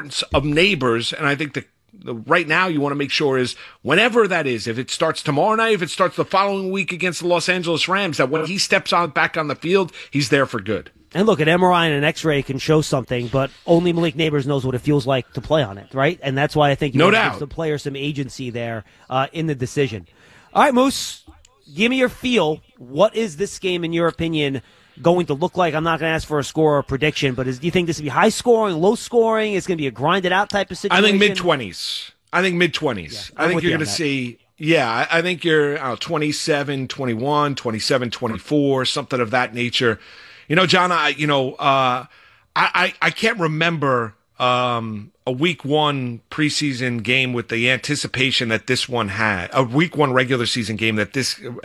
importance of Neighbors, and I think the right now you want to make sure is whenever that is, if it starts tomorrow night, if it starts the following week against the Los Angeles Rams, that when he steps back on the field, he's there for good. And look, an MRI and an X-ray can show something, but only Malik Neighbors knows what it feels like to play on it, right? And that's why I think you want to give the player some agency there in the decision. All right, Moose, give me your feel. What is this game, in your opinion, going to look like? I'm not going to ask for a score or prediction, but do you think this will be high scoring, low scoring? It's going to be a grinded out type of situation? I think mid-20s. I think I think you're going to see, I think you're 27, 21, 27, 24, something of that nature. You know, John, I can't remember a week one preseason game with the anticipation that this one had, a week one regular season game that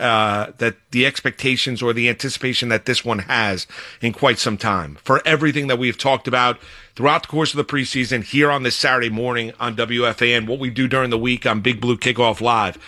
that the expectations or the anticipation that this one has in quite some time, for everything that we've talked about throughout the course of the preseason here on this Saturday morning on WFAN, what we do during the week on Big Blue Kickoff Live.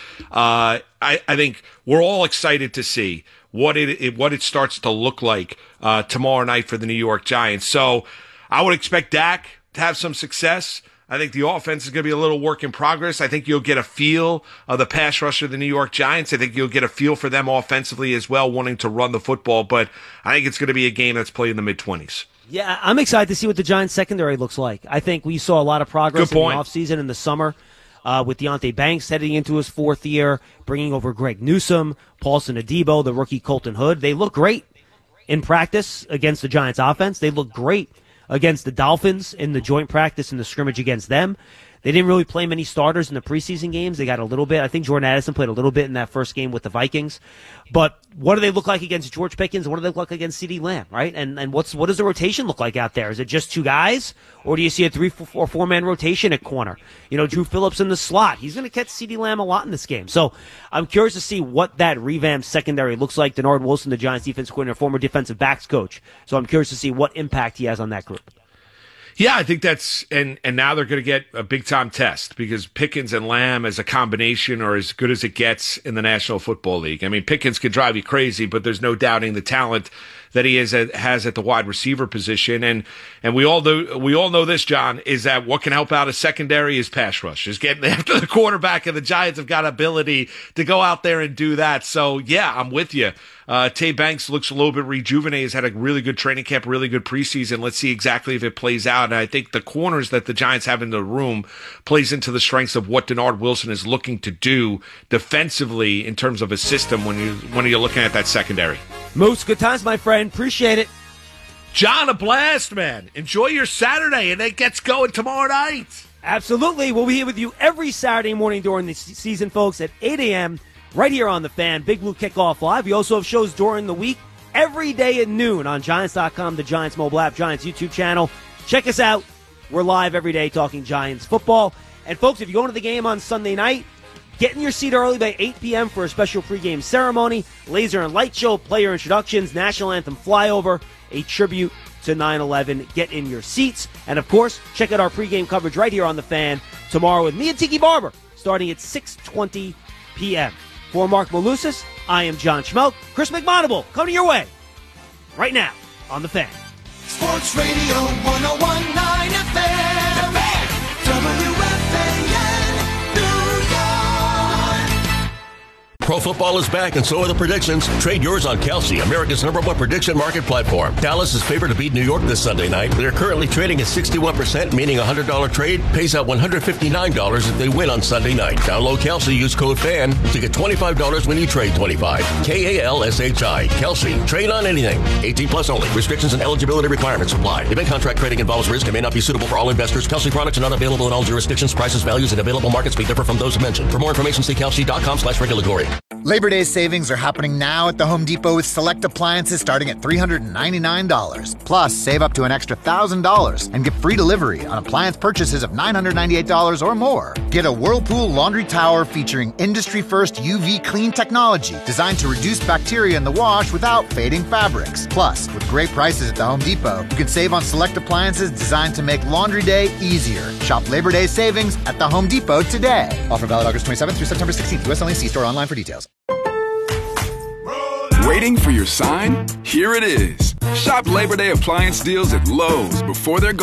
I think we're all excited to see what it starts to look like tomorrow night for the New York Giants. So I would expect Dak to have some success. I think the offense is going to be a little work in progress. I think you'll get a feel of the pass rusher of the New York Giants. I think you'll get a feel for them offensively as well, wanting to run the football. But I think it's going to be a game that's played in the mid-20s. Yeah, I'm excited to see what the Giants secondary looks like. I think we saw a lot of progress in the offseason in the summer with Deonte Banks heading into his fourth year, bringing over Greg Newsome, Paulson Adebo, the rookie Colton Hood. They look great in practice against the Giants offense. They look great against the Dolphins in the joint practice and the scrimmage against them. They didn't really play many starters in the preseason games. They got a little bit. I think Jordan Addison played a little bit in that first game with the Vikings. But what do they look like against George Pickens? What do they look like against CeeDee Lamb, right? And what does the rotation look like out there? Is it just two guys? Or do you see a 3 or 4-man rotation at corner? You know, Drew Phillips in the slot. He's going to catch CeeDee Lamb a lot in this game. So I'm curious to see what that revamped secondary looks like. Denard Wilson, the Giants defense coordinator, former defensive backs coach. So I'm curious to see what impact he has on that group. Yeah, I think that's, and now they're going to get a big-time test because Pickens and Lamb as a combination are as good as it gets in the National Football League. I mean, Pickens could drive you crazy, but there's no doubting the talent that he has at the wide receiver position. And we all know this, John, is that what can help out a secondary is pass rush. Is getting after the quarterback, and the Giants have got ability to go out there and do that. So, yeah, I'm with you. Tay Banks looks a little bit rejuvenated. He's had a really good training camp, really good preseason. Let's see exactly if it plays out. And I think the corners that the Giants have in the room plays into the strengths of what Denard Wilson is looking to do defensively in terms of a system when you're looking at that secondary. Moose, good times, my friend. Appreciate it. John, a blast, man. Enjoy your Saturday, and it gets going tomorrow night. Absolutely. We'll be here with you every Saturday morning during the season, folks, at 8 a.m., right here on The Fan, Big Blue Kickoff Live. We also have shows during the week, every day at noon on Giants.com, the Giants mobile app, Giants YouTube channel. Check us out. We're live every day talking Giants football. And, folks, if you go to the game on Sunday night, get in your seat early by 8 p.m. for a special pregame ceremony, laser and light show, player introductions, national anthem flyover, a tribute to 9/11. Get in your seats. And, of course, check out our pregame coverage right here on The Fan tomorrow with me and Tiki Barber starting at 6:20 p.m. For Mark Malusis, I am John Schmelk. Chris McMonagall coming your way right now on The Fan. Sports Radio 101.9 FM. The Fan. WFAN, New York. Pro football is back, and so are the predictions. Trade yours on Kalshi, America's #1 prediction market platform. Dallas is favored to beat New York this Sunday night. They're currently trading at 61%, meaning a $100 trade pays out $159 if they win on Sunday night. Download Kalshi, use code FAN to get $25 when you trade 25. KALSHI. Kalshi. Trade on anything. 18 plus only. Restrictions and eligibility requirements apply. Event contract trading involves risk and may not be suitable for all investors. Kalshi products are not available in all jurisdictions. Prices, values, and available markets may differ from those mentioned. For more information, see Kalshi.com/regulatory. Labor Day savings are happening now at the Home Depot with select appliances starting at $399. Plus, save up to an extra $1,000 and get free delivery on appliance purchases of $998 or more. Get a Whirlpool laundry tower featuring industry-first UV clean technology designed to reduce bacteria in the wash without fading fabrics. Plus, with great prices at the Home Depot, you can save on select appliances designed to make laundry day easier. Shop Labor Day savings at the Home Depot today. Offer valid August 27th through September 16th. U.S. only. See store online for details. Waiting for your sign? Here it is. Shop Labor Day appliance deals at Lowe's before they're gone.